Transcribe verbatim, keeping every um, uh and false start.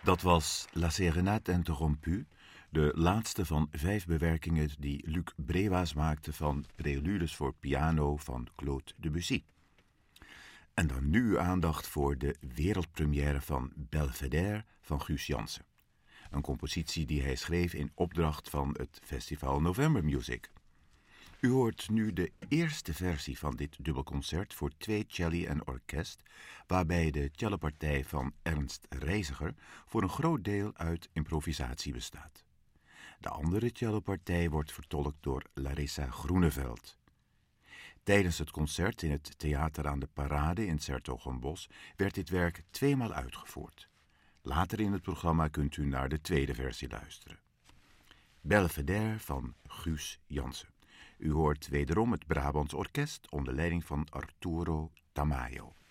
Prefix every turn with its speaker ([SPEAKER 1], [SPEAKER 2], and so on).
[SPEAKER 1] Dat was La Sérénade Interrompue, de laatste van vijf bewerkingen die Luc Brewaas maakte van Preludes voor piano van Claude Debussy. En dan nu uw aandacht voor de wereldpremière van Belvédère van Guus Jansen. Een compositie die hij schreef in opdracht van het festival November Music. U hoort nu de eerste versie van dit dubbelconcert voor twee celli en orkest, waarbij de cellopartij van Ernst Reiziger voor een groot deel uit improvisatie bestaat. De andere cellopartij wordt vertolkt door Larissa Groeneveld. Tijdens het concert in het Theater aan de Parade in 's-Hertogenbosch werd dit werk tweemaal uitgevoerd. Later in het programma kunt u naar de tweede versie luisteren. Belvédère van Guus Jansen. U hoort wederom het Brabants Orkest onder leiding van Arturo Tamayo.